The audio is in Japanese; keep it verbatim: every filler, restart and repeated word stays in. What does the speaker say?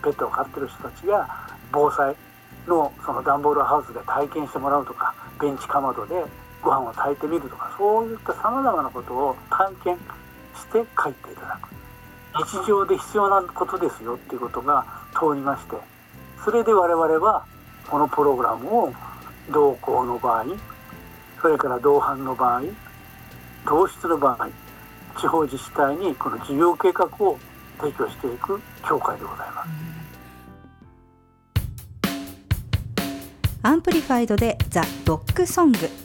ペットを飼ってる人たちが防災のその段ボールハウスで体験してもらうとか、ベンチかまどでご飯を炊いてみるとか、そういったさまざまなことを体験して帰っていただく、日常で必要なことですよっていうことが通りまして、それで我々はこのプログラムを同行の場合、それから同伴の場合、同室の場合、地方自治体にこの事業計画を提供していく協会でございます。 アンプリファイドでザ・ドッグソング。